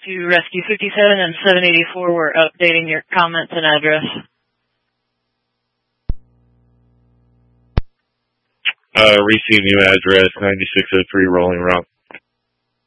to Rescue 57 and 784. We're updating your comments and address. Receive new address, 9603 Rolling Rock.